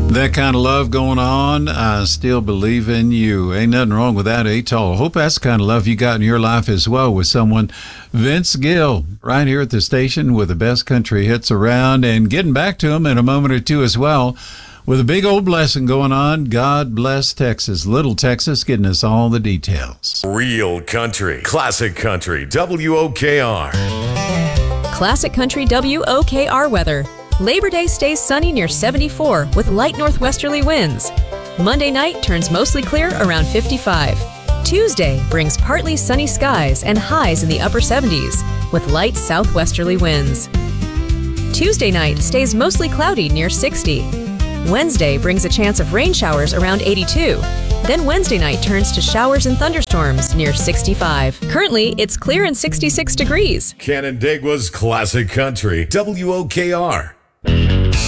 That kind of love going on, I still believe in you. Ain't nothing wrong with that, Atoll. Hope that's the kind of love you got in your life as well with someone. Vince Gill, right here at the station with the best country hits around, and getting back to him in a moment or two as well with a big old blessing going on. God bless Texas. Little Texas getting us all the details. Real country, classic country, WOKR. Classic country WOKR weather. Labor Day stays sunny near 74 with light northwesterly winds. Monday night turns mostly clear around 55. Tuesday brings partly sunny skies and highs in the upper 70s with light southwesterly winds. Tuesday night stays mostly cloudy near 60. Wednesday brings a chance of rain showers around 82. Then Wednesday night turns to showers and thunderstorms near 65. Currently, it's clear and 66 degrees. Canandaigua's classic country, WOKR.